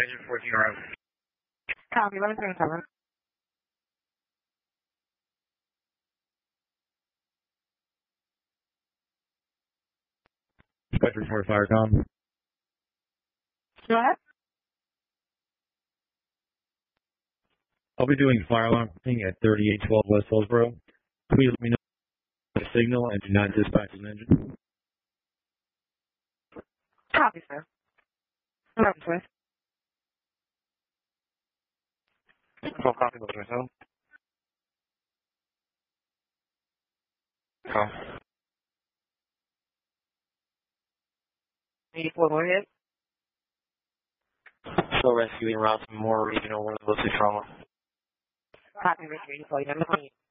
engine 14 RM. Copy, 1137. Spectre for Firecom. Go ahead. I'll be doing fire alarm at 3812 West Hillsborough. Please let me know the signal and do not dispatch an engine. Copy, sir. 11 12 copy, looking myself. Call. 84, go ahead. Still rescuing around some more regional one of those trauma. Copy, Richard 84, you're